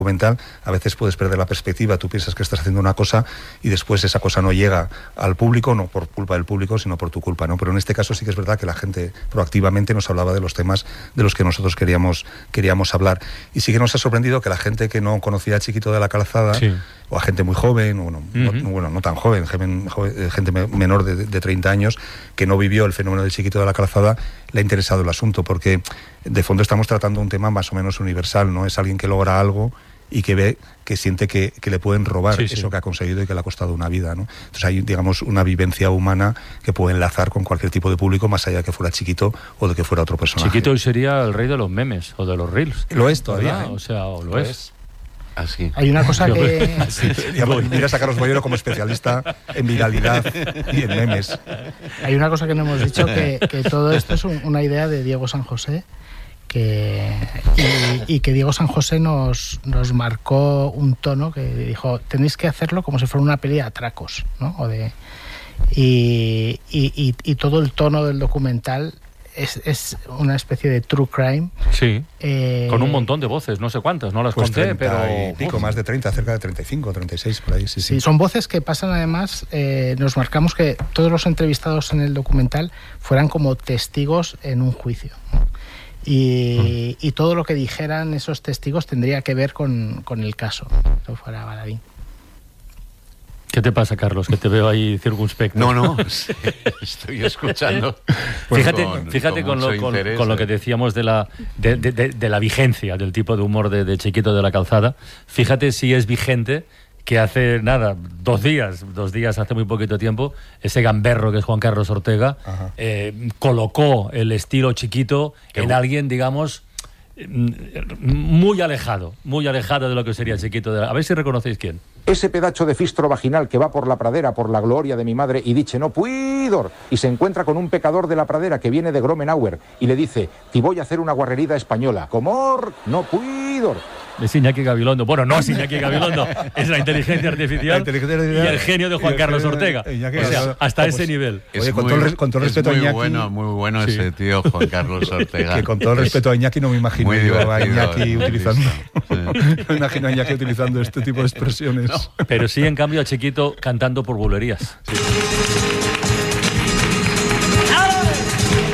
documental, a veces puedes perder la perspectiva, tú piensas que estás haciendo una cosa y después esa cosa no llega al público, no por culpa del público, sino por tu culpa, ¿no? Pero en este caso sí que es verdad que la gente proactivamente nos hablaba de los temas de los que nosotros queríamos hablar. Y sí que nos ha sorprendido que la gente que no conocía a Chiquito de la Calzada, sí, o a gente muy joven, no tan joven, gente menor de 30 años, que no vivió el fenómeno del Chiquito de la Calzada, le ha interesado el asunto, porque de fondo estamos tratando un tema más o menos universal, ¿no? Es alguien que logra algo y que ve, que siente que le pueden robar eso que ha conseguido y que le ha costado una vida, ¿no? Entonces hay, digamos, una vivencia humana que puede enlazar con cualquier tipo de público, más allá de que fuera Chiquito o de que fuera otro personaje. Chiquito hoy sería el rey de los memes o de los reels. Lo es todavía, o sea, o lo es. Así. Hay una cosa que... Miras a Carlos Bollero como especialista en viralidad y en memes. Hay una cosa que no hemos dicho, que todo esto es una idea de Diego San José, y que Diego San José nos marcó un tono que dijo, tenéis que hacerlo como si fuera una peli de atracos, ¿no? Y todo el tono del documental es una especie de true crime. Sí, con un montón de voces, no sé cuántas, no las conté, pero... y pico, más de 30, cerca de 35, 36, por ahí, sí. Son voces que pasan, además, nos marcamos que todos los entrevistados en el documental fueran como testigos en un juicio, ¿no? Y todo lo que dijeran esos testigos tendría que ver con el caso. Eso fuera baladín. ¿Qué te pasa, Carlos? Que te veo ahí circunspecto. No, sí, estoy escuchando. Fíjate con lo que decíamos de la vigencia del tipo de humor de Chiquito de la Calzada. Fíjate si es vigente que hace nada, 2 días, hace muy poquito tiempo, ese gamberro que es Juan Carlos Ortega, colocó el estilo Chiquito en alguien, digamos, muy alejado de lo que sería Chiquito. A ver si reconocéis quién. Ese pedacho de fistro vaginal que va por la pradera, por la gloria de mi madre, y dice, no puidor, y se encuentra con un pecador de la pradera que viene de Gromenauer, y le dice, te voy a hacer una guarrerida española, comor, no puidor. Es Iñaki Gabilondo. Bueno, no es Iñaki Gabilondo, es la inteligencia artificial y el genio de Juan Carlos Ortega. O sea, hasta ese nivel. Oye, con todo el respeto a Iñaki... Muy bueno ese tío, Juan Carlos Ortega. Que con todo el respeto a Iñaki no me imagino yo a Iñaki utilizando... No me imagino a Iñaki utilizando este tipo de expresiones. No. Pero sí, en cambio, a Chiquito cantando por bulerías. Sí.